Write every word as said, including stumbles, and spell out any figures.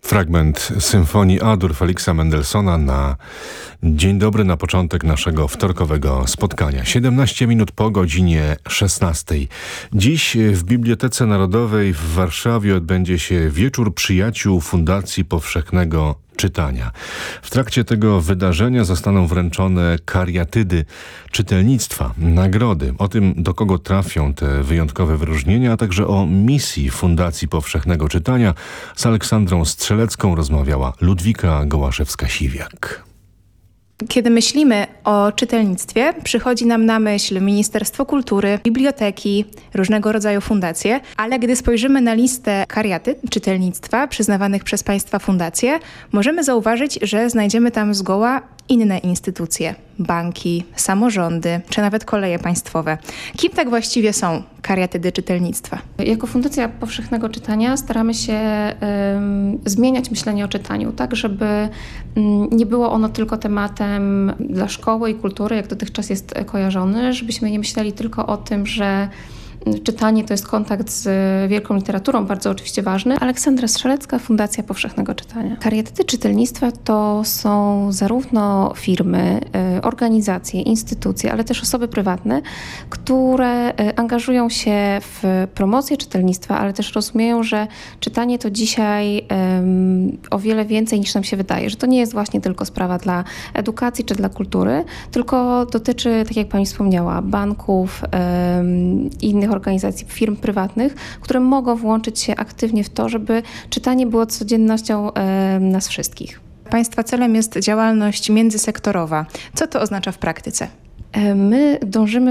Fragment symfonii A-dur Feliksa Mendelssohna na dzień dobry, na początek naszego wtorkowego spotkania. siedemnaście minut po godzinie szesnastej. Dziś w Bibliotece Narodowej w Warszawie odbędzie się Wieczór Przyjaciół Fundacji Powszechnego Czytania. W trakcie tego wydarzenia zostaną wręczone kariatydy czytelnictwa, nagrody. O tym, do kogo trafią te wyjątkowe wyróżnienia, a także o misji Fundacji Powszechnego Czytania z Aleksandrą Strzelecką rozmawiała Ludwika Gołaszewska-Siwiak. Kiedy myślimy o czytelnictwie, przychodzi nam na myśl Ministerstwo Kultury, biblioteki, różnego rodzaju fundacje, ale gdy spojrzymy na listę kariatyd czytelnictwa przyznawanych przez państwa fundacje, możemy zauważyć, że znajdziemy tam zgoła inne instytucje, banki, samorządy, czy nawet koleje państwowe. Kim tak właściwie są kariatydy czytelnictwa? Jako Fundacja Powszechnego Czytania staramy się um, zmieniać myślenie o czytaniu, tak żeby um, nie było ono tylko tematem dla szkoły i kultury, jak dotychczas jest kojarzony, żebyśmy nie myśleli tylko o tym, że czytanie to jest kontakt z wielką literaturą, bardzo oczywiście ważny. Aleksandra Strzelecka, Fundacja Powszechnego Czytania. Kariatydy czytelnictwa to są zarówno firmy, organizacje, instytucje, ale też osoby prywatne, które angażują się w promocję czytelnictwa, ale też rozumieją, że czytanie to dzisiaj um, o wiele więcej niż nam się wydaje, że to nie jest właśnie tylko sprawa dla edukacji czy dla kultury, tylko dotyczy, tak jak pani wspomniała, banków, um, innych organizacji, firm prywatnych, które mogą włączyć się aktywnie w to, żeby czytanie było codziennością e, nas wszystkich. Państwa celem jest działalność międzysektorowa. Co to oznacza w praktyce? My dążymy